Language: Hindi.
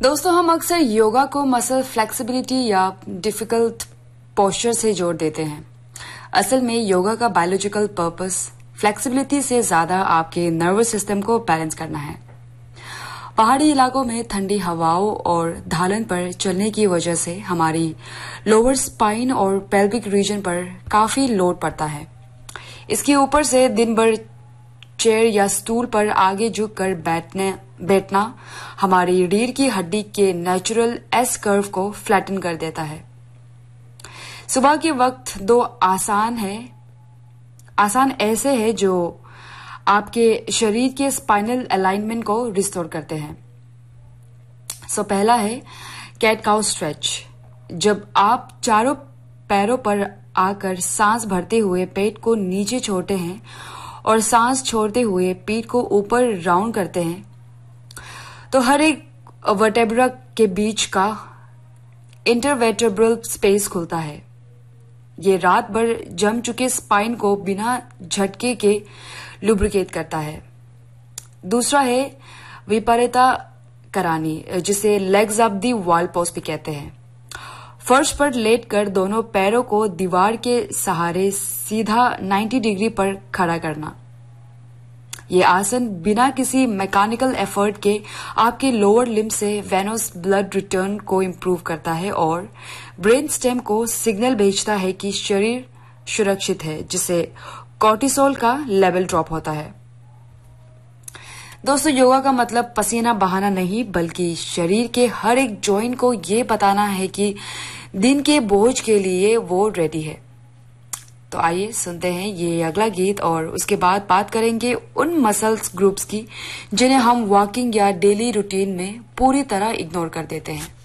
दोस्तों, हम अक्सर योगा को मसल फ्लेक्सिबिलिटी या डिफिकल्ट पोस्चर से जोड़ देते हैं। असल में योगा का बायोलॉजिकल पर्पस फ्लेक्सिबिलिटी से ज्यादा आपके नर्वस सिस्टम को बैलेंस करना है। पहाड़ी इलाकों में ठंडी हवाओं और ढालन पर चलने की वजह से हमारी लोअर स्पाइन और पेल्विक रीजन पर काफी लोड पड़ता है। इसके ऊपर से दिन भर चेयर या स्टूल पर आगे झुककर बैठना हमारी रीढ़ की हड्डी के नेचुरल एस कर्व को फ्लैटन कर देता है। सुबह के वक्त दो आसान ऐसे हैं जो आपके शरीर के स्पाइनल अलाइनमेंट को रिस्टोर करते हैं। पहला है कैट काउ स्ट्रेच। जब आप चारों पैरों पर आकर सांस भरते हुए पेट को नीचे छोड़ते हैं और सांस छोड़ते हुए पीठ को ऊपर राउंड करते हैं, तो हर एक वर्टेब्रा के बीच का इंटरवर्टेब्रल स्पेस खुलता है। ये रात भर जम चुके स्पाइन को बिना झटके के लुब्रिकेट करता है। दूसरा है विपरीता करानी, जिसे legs up the wall pose भी कहते हैं। फर्श पर लेटकर दोनों पैरों को दीवार के सहारे सीधा 90 डिग्री पर खड़ा करना। ये आसन बिना किसी मैकेनिकल एफर्ट के आपके लोअर लिम्ब से वेनस ब्लड रिटर्न को इम्प्रूव करता है और ब्रेन स्टेम को सिग्नल भेजता है कि शरीर सुरक्षित है, जिससे कॉर्टिसोल का लेवल ड्रॉप होता है। दोस्तों, योगा का मतलब पसीना बहाना नहीं, बल्कि शरीर के हर एक जॉइंट को ये बताना है कि दिन के बोझ के लिए वो रेडी है। तो आइए सुनते हैं ये अगला गीत और उसके बाद बात करेंगे उन मसल्स ग्रुप्स की जिन्हें हम वॉकिंग या डेली रूटीन में पूरी तरह इग्नोर कर देते हैं।